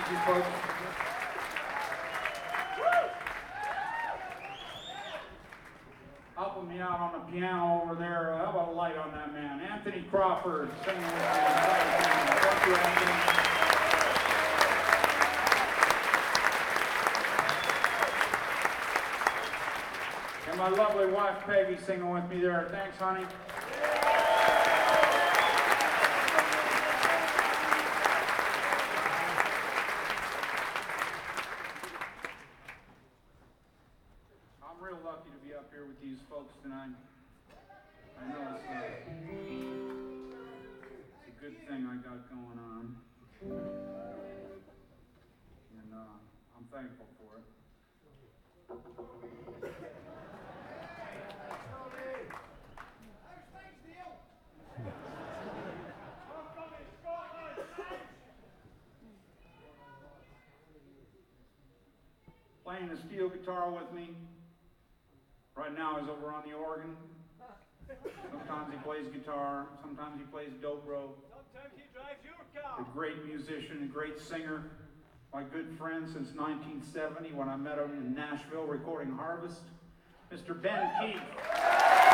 you, folks. Helping me out on the piano over there. How about a light on that man? Anthony Crawford singing with me. Thank you, Anthony. And my lovely wife, Peggy, singing with me there. Thanks, honey. I'm real lucky to be up here with these folks tonight. I know it's a good thing I got going on. And I'm thankful for it. Playing the steel guitar with me right now is over on the organ. Sometimes he plays guitar, sometimes he plays dobro. Sometimes he drives your car. A great musician, a great singer, my good friend since 1970 when I met him in Nashville recording Harvest, Mr. Ben Keith.